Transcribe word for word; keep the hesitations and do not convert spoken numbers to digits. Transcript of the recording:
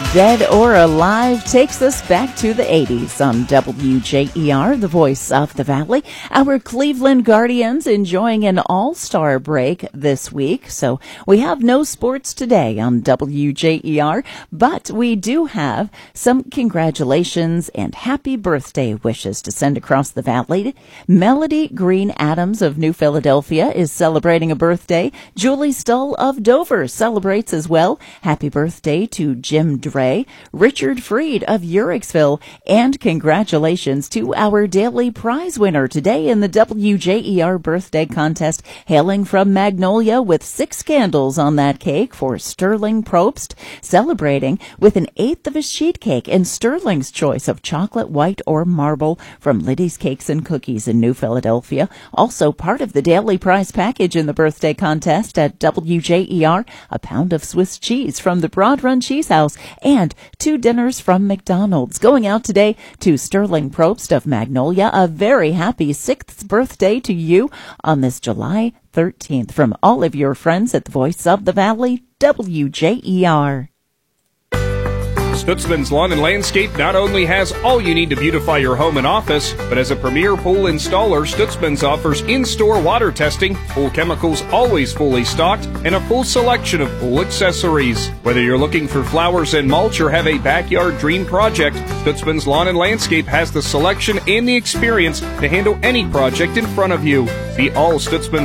Dead or Alive takes us back to the eighties on W J E R, the voice of the Valley. Our Cleveland Guardians enjoying an all-star break this week, so we have no sports today on W J E R, but we do have some congratulations and happy birthday wishes to send across the Valley. Melody Green Adams of New Philadelphia is celebrating a birthday. Julie Stull of Dover celebrates as well. Happy birthday to Jim Dre. Richard Freed of Uricksville, and congratulations to our daily prize winner today in the W J E R birthday contest, hailing from Magnolia with six candles on that cake for Sterling Probst, celebrating with an eighth of a sheet cake and Sterling's choice of chocolate, white, or marble from Liddy's Cakes and Cookies in New Philadelphia. Also part of the daily prize package in the birthday contest at W J E R, a pound of Swiss cheese from the Broad Run Cheese House, and two dinners from McDonald's. Going out today to Sterling Probst of Magnolia. A very happy sixth birthday to you on this July thirteenth from all of your friends at the Voice of the Valley, W J E R. Stutzman's Lawn and Landscape not only has all you need to beautify your home and office, but as a premier pool installer, Stutzman's offers in-store water testing, pool chemicals always fully stocked, and a full selection of pool accessories. Whether you're looking for flowers and mulch or have a backyard dream project, Stutzman's Lawn and Landscape has the selection and the experience to handle any project in front of you. See all Stutzman's